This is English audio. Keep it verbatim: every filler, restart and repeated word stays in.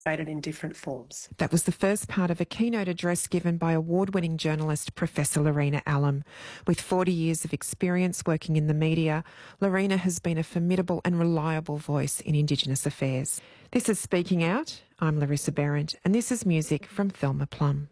Stated in different forms. That was the first part of a keynote address given by award-winning journalist Professor Lorena Allam. With forty years of experience working in the media, Lorena has been a formidable and reliable voice in Indigenous affairs. This is Speaking Out. I'm Larissa Behrendt, and this is music from Thelma Plum.